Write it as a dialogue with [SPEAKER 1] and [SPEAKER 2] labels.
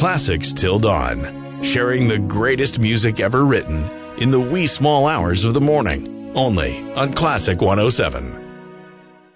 [SPEAKER 1] classics till dawn, sharing the greatest music ever written in the wee small hours of the morning, only on Classic 107.